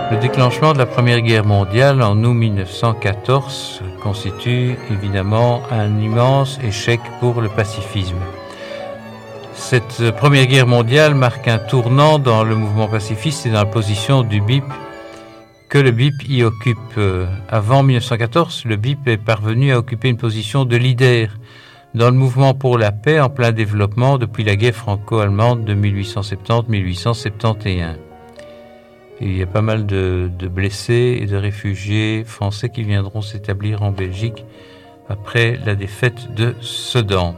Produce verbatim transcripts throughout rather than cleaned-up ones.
Le déclenchement de la Première Guerre mondiale en août mille neuf cent quatorze constitue évidemment un immense échec pour le pacifisme. Cette Première Guerre mondiale marque un tournant dans le mouvement pacifiste et dans la position du B I P que le B I P y occupe. Avant mille neuf cent quatorze, le B I P est parvenu à occuper une position de leader dans le mouvement pour la paix en plein développement depuis la guerre franco-allemande de mille huit cent soixante-dix à mille huit cent soixante et onze. Il y a pas mal de, de blessés et de réfugiés français qui viendront s'établir en Belgique après la défaite de Sedan.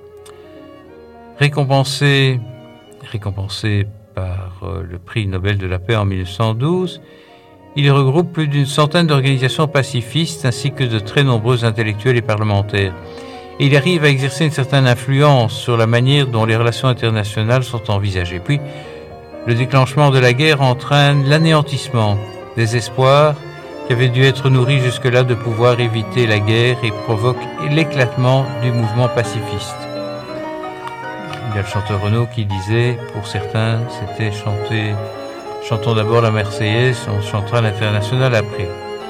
Récompensé, récompensé par le prix Nobel de la paix en mille neuf cent douze, il regroupe plus d'une centaine d'organisations pacifistes ainsi que de très nombreux intellectuels et parlementaires. Et il arrive à exercer une certaine influence sur la manière dont les relations internationales sont envisagées. Puis, le déclenchement de la guerre entraîne l'anéantissement des espoirs qui avaient dû être nourris jusque-là de pouvoir éviter la guerre et provoque l'éclatement du mouvement pacifiste. Il y a le chanteur Renaud qui disait, pour certains, c'était chanter, chantons d'abord la Marseillaise, on chantera l'international après.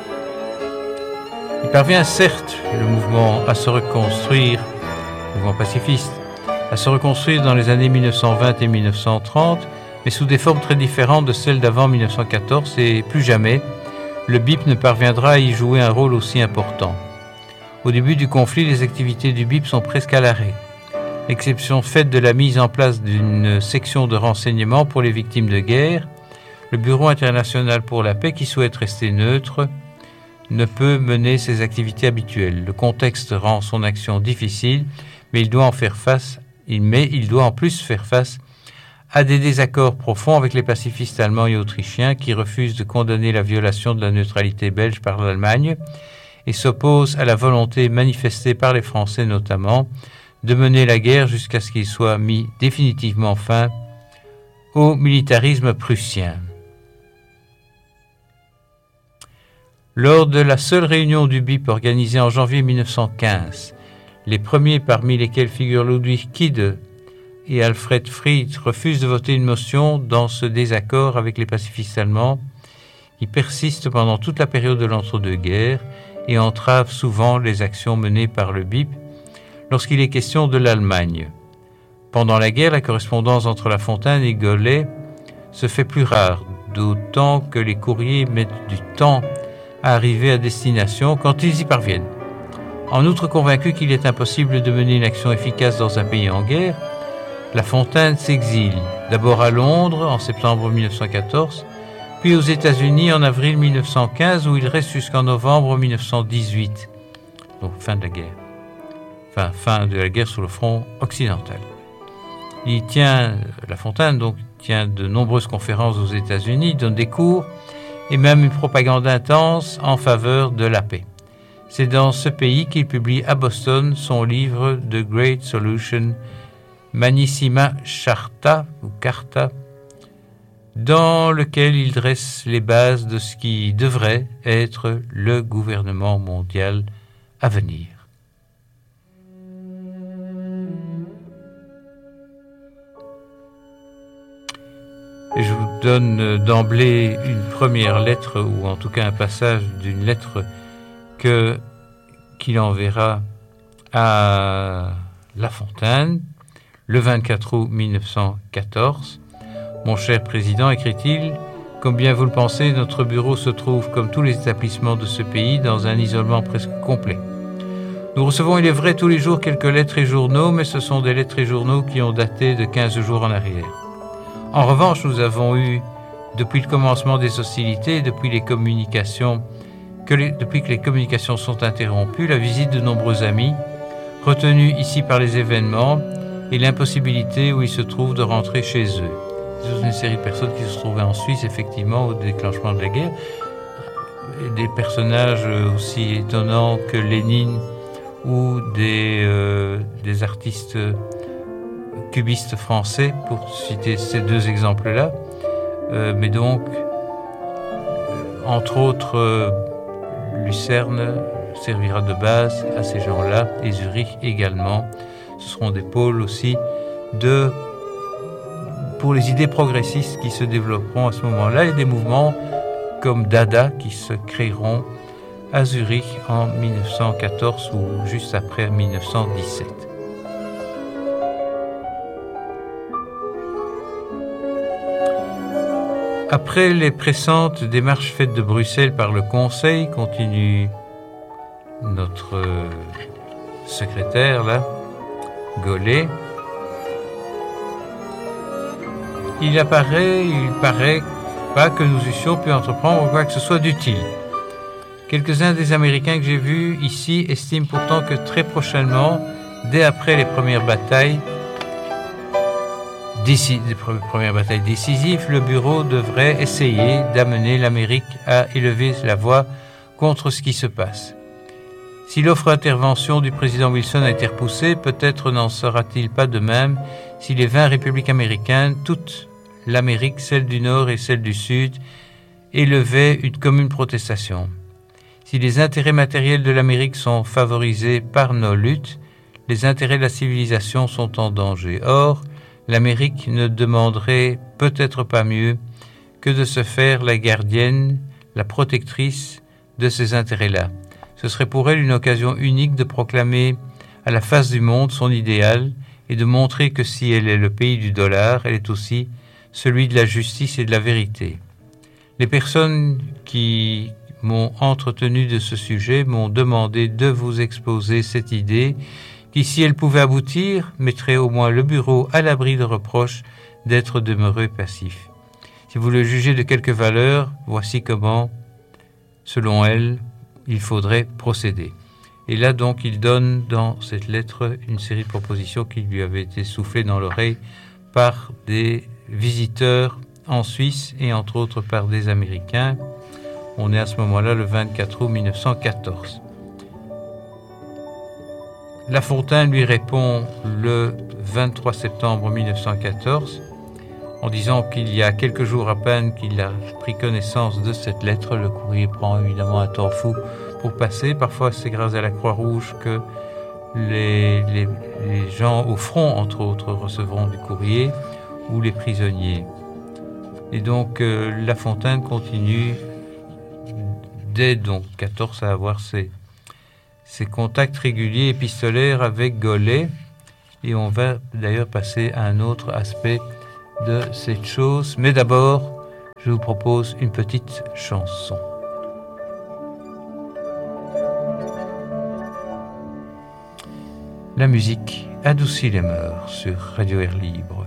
Il parvient certes, le mouvement, à se reconstruire, le mouvement pacifiste, à se reconstruire dans les années mille neuf cent vingt et mille neuf cent trente, mais sous des formes très différentes de celles d'avant mille neuf cent quatorze, et plus jamais, le B I P ne parviendra à y jouer un rôle aussi important. Au début du conflit, les activités du B I P sont presque à l'arrêt. Exception faite de la mise en place d'une section de renseignement pour les victimes de guerre, le Bureau international pour la paix, qui souhaite rester neutre, ne peut mener ses activités habituelles. Le contexte rend son action difficile, mais il doit en faire face, mais il doit en plus faire face à des désaccords profonds avec les pacifistes allemands et autrichiens qui refusent de condamner la violation de la neutralité belge par l'Allemagne et s'opposent à la volonté manifestée par les Français notamment de mener la guerre jusqu'à ce qu'il soit mis définitivement fin au militarisme prussien. Lors de la seule réunion du B I P organisée en janvier mille neuf cent quinze, les premiers parmi lesquels figurent Ludwig Kide et Alfred Fried refusent de voter une motion dans ce désaccord avec les pacifistes allemands qui persistent pendant toute la période de l'entre-deux-guerres et entravent souvent les actions menées par le B I P lorsqu'il est question de l'Allemagne. Pendant la guerre, la correspondance entre La Fontaine et Golay se fait plus rare, d'autant que les courriers mettent du temps à arriver à destination quand ils y parviennent. En outre, convaincu qu'il est impossible de mener une action efficace dans un pays en guerre, La Fontaine s'exile, d'abord à Londres en septembre mille neuf cent quatorze, puis aux États-Unis en avril mille neuf cent quinze, où il reste jusqu'en novembre mille neuf cent dix-huit, donc fin de la guerre. Enfin, fin de la guerre sur le front occidental. Il tient, La Fontaine donc, tient de nombreuses conférences aux États-Unis, donne des cours et même une propagande intense en faveur de la paix. C'est dans ce pays qu'il publie à Boston son livre The Great Solution, Manissima Charta, ou Carta, dans lequel il dresse les bases de ce qui devrait être le gouvernement mondial à venir. Et je vous donne d'emblée une première lettre, ou en tout cas un passage d'une lettre que, qu'il enverra à La Fontaine, le vingt-quatre août mille neuf cent quatorze. Mon cher président, écrit-il, comme bien vous le pensez, notre bureau se trouve, comme tous les établissements de ce pays, dans un isolement presque complet. Nous recevons, il est vrai, tous les jours quelques lettres et journaux, mais ce sont des lettres et journaux qui ont daté de quinze jours en arrière. En revanche, nous avons eu, depuis le commencement des hostilités, depuis les communications, que les, depuis que les communications sont interrompues, la visite de nombreux amis, retenus ici par les événements, et l'impossibilité où ils se trouvent de rentrer chez eux. C'est une série de personnes qui se trouvaient en Suisse, effectivement, au déclenchement de la guerre. Des personnages aussi étonnants que Lénine ou des, euh, des artistes cubistes français, pour citer ces deux exemples-là. Euh, mais donc, entre autres, euh, Lucerne servira de base à ces gens-là, et Zurich également. Ce seront des pôles aussi de, pour les idées progressistes qui se développeront à ce moment-là, et des mouvements comme Dada qui se créeront à Zurich en mille neuf cent quatorze ou juste après mille neuf cent dix-sept. Après les pressantes démarches faites de Bruxelles par le Conseil, continue notre secrétaire là, Gollet, il apparaît, il paraît pas que nous eussions pu entreprendre quoi que ce soit d'utile. Quelques-uns des Américains que j'ai vus ici estiment pourtant que très prochainement, dès après les premières batailles, déci- les premières batailles décisives, le bureau devrait essayer d'amener l'Amérique à élever la voix contre ce qui se passe. Si l'offre d'intervention du président Wilson a été repoussée, peut-être n'en sera-t-il pas de même si les vingt républiques américaines, toute l'Amérique, celle du Nord et celle du Sud, élevaient une commune protestation. Si les intérêts matériels de l'Amérique sont favorisés par nos luttes, les intérêts de la civilisation sont en danger. Or, l'Amérique ne demanderait peut-être pas mieux que de se faire la gardienne, la protectrice de ces intérêts-là. Ce serait pour elle une occasion unique de proclamer à la face du monde son idéal et de montrer que si elle est le pays du dollar, elle est aussi celui de la justice et de la vérité. Les personnes qui m'ont entretenu de ce sujet m'ont demandé de vous exposer cette idée qui, si elle pouvait aboutir, mettrait au moins le bureau à l'abri de reproches d'être demeuré passif. Si vous le jugez de quelque valeur, voici comment, selon elle, il faudrait procéder. Et là donc, il donne dans cette lettre une série de propositions qui lui avaient été soufflées dans l'oreille par des visiteurs en Suisse et entre autres par des Américains. On est à ce moment-là le vingt-quatre août mille neuf cent quatorze. La Fontaine lui répond le vingt-trois septembre mille neuf cent quatorze en disant qu'il y a quelques jours à peine qu'il a pris connaissance de cette lettre. Le courrier prend évidemment un temps fou pour passer. Parfois, c'est grâce à la Croix-Rouge que les, les, les gens au front, entre autres, recevront du courrier, ou les prisonniers. Et donc, euh, La Fontaine continue dès donc quatorze à avoir ses, ses contacts réguliers épistolaires avec Gollet. Et on va d'ailleurs passer à un autre aspect de cette chose. Mais d'abord, je vous propose une petite chanson. La musique adoucit les mœurs sur Radio Air Libre.